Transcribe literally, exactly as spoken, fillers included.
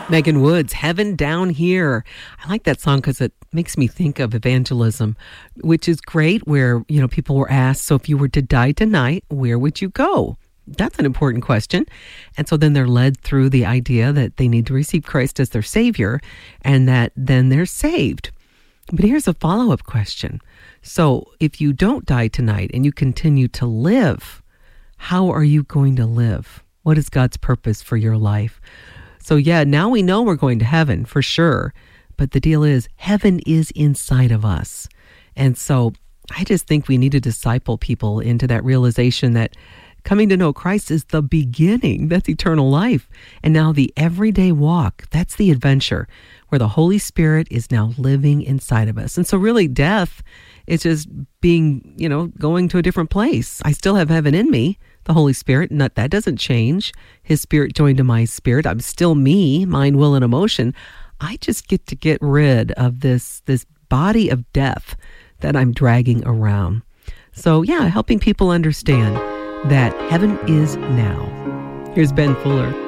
Megan Woods, Heaven Down Here. I like that song because it makes me think of evangelism, which is great, where, you know, people were asked, so if you were to die tonight, where would you go? That's an important question. And so then they're led through the idea that they need to receive Christ as their Savior and that then they're saved. But here's a follow-up question. So if you don't die tonight and you continue to live, how are you going to live? What is God's purpose for your life? So yeah, now we know we're going to heaven for sure. But the deal is, heaven is inside of us. And so I just think we need to disciple people into that realization that coming to know Christ is the beginning. That's eternal life. And now the everyday walk, that's the adventure where the Holy Spirit is now living inside of us. And so really death is just being, you know, going to a different place. I still have heaven in me, the Holy Spirit. Not, that doesn't change. His Spirit joined to my spirit. I'm still me, mind, will, and emotion. I just get to get rid of this, this body of death that I'm dragging around. So yeah, helping people understand that heaven is now. Here's Ben Fuller.